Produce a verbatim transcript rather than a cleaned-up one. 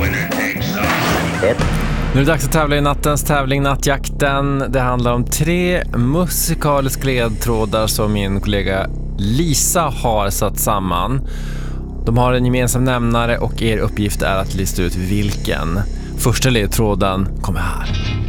Nu är det dags att tävla i nattens tävling Nattjakten. Det handlar om tre musikaliska ledtrådar som min kollega Lisa har satt samman. De har en gemensam nämnare och er uppgift är att lista ut vilken. Första ledtråden kommer här.